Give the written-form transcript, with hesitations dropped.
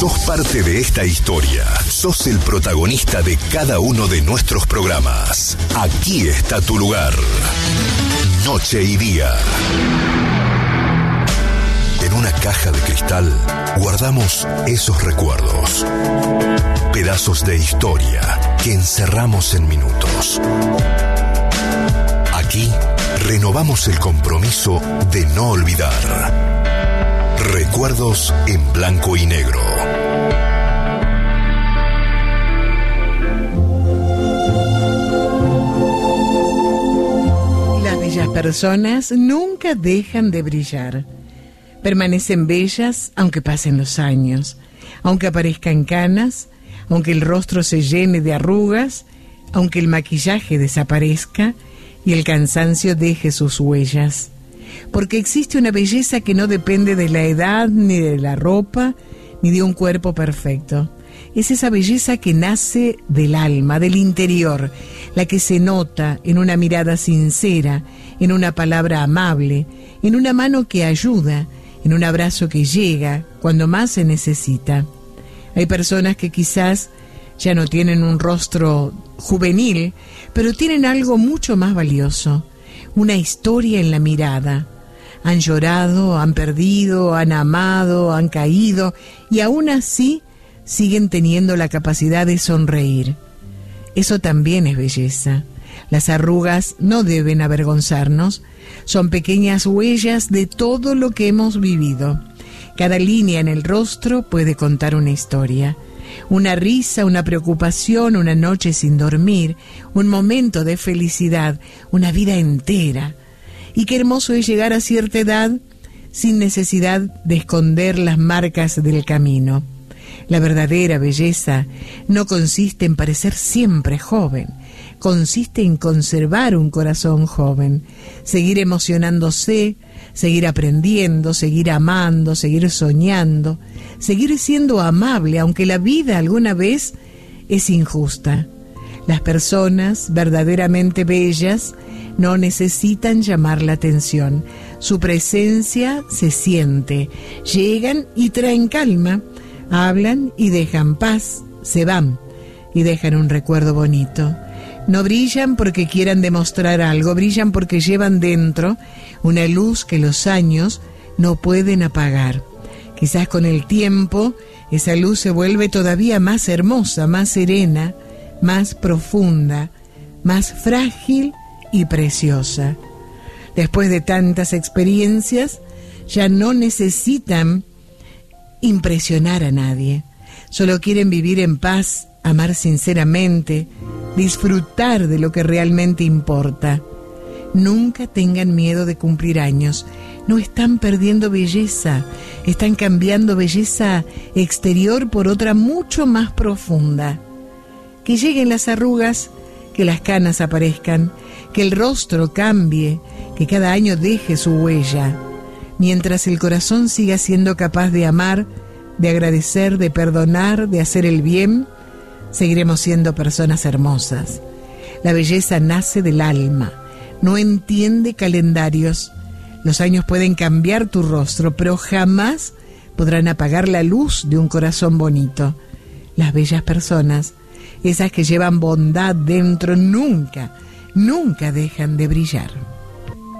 Sos parte de esta historia. Sos el protagonista de cada uno de nuestros programas. Aquí está tu lugar. Noche y día. En una caja de cristal guardamos esos recuerdos. Pedazos de historia que encerramos en minutos. Aquí renovamos el compromiso de no olvidar. Recuerdos en blanco y negro. Las bellas personas nunca dejan de brillar. Permanecen bellas aunque pasen los años, aunque aparezcan canas, aunque el rostro se llene de arrugas, aunque el maquillaje desaparezca y el cansancio deje sus huellas. Porque existe una belleza que no depende de la edad, ni de la ropa, ni de un cuerpo perfecto. Es esa belleza que nace del alma, del interior, la que se nota en una mirada sincera, en una palabra amable, en una mano que ayuda, en un abrazo que llega cuando más se necesita. Hay personas que quizás ya no tienen un rostro juvenil, pero tienen algo mucho más valioso, una historia en la mirada. Han llorado, han perdido, han amado, han caído y aún así siguen teniendo la capacidad de sonreír. Eso también es belleza. Las arrugas no deben avergonzarnos, son pequeñas huellas de todo lo que hemos vivido. Cada línea en el rostro puede contar una historia. Una risa, una preocupación, una noche sin dormir, un momento de felicidad, una vida entera. Y qué hermoso es llegar a cierta edad sin necesidad de esconder las marcas del camino. La verdadera belleza no consiste en parecer siempre joven, consiste en conservar un corazón joven, seguir emocionándose, seguir aprendiendo, seguir amando, seguir soñando, seguir siendo amable, aunque la vida alguna vez es injusta. Las personas verdaderamente bellas no necesitan llamar la atención. Su presencia se siente. Llegan y traen calma, hablan y dejan paz, se van y dejan un recuerdo bonito. No brillan porque quieran demostrar algo, brillan porque llevan dentro una luz que los años no pueden apagar. Quizás con el tiempo esa luz se vuelve todavía más hermosa, más serena, más profunda, más frágil y preciosa. Después de tantas experiencias, ya no necesitan impresionar a nadie. Solo quieren vivir en paz, amar sinceramente, disfrutar de lo que realmente importa. Nunca tengan miedo de cumplir años. No están perdiendo belleza, están cambiando belleza exterior por otra mucho más profunda. Que lleguen las arrugas, que las canas aparezcan, que el rostro cambie, que cada año deje su huella. Mientras el corazón siga siendo capaz de amar, de agradecer, de perdonar, de hacer el bien, seguiremos siendo personas hermosas. La belleza nace del alma, no entiende calendarios. Los años pueden cambiar tu rostro, pero jamás podrán apagar la luz de un corazón bonito. Las bellas personas, esas que llevan bondad dentro, nunca dejan de brillar.